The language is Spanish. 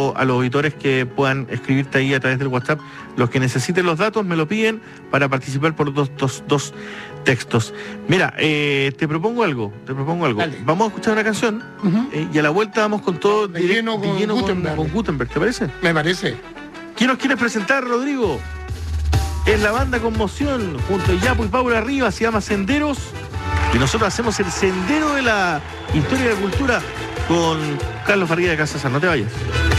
a los auditores que puedan escribirte ahí a través del WhatsApp. Los que necesiten los datos me lo piden para participar por dos textos. Mira, te propongo algo. Dale. Vamos a escuchar una canción y a la vuelta vamos con todo de lleno con Gutenberg, ¿te parece? Me parece. ¿Quién nos quieres presentar, Rodrigo? Es la banda Conmoción, junto a Yapo y Paula Arriba, se llama Senderos. Y nosotros hacemos el sendero de la historia y la cultura con Carlos Farguía de Casasar. No te vayas.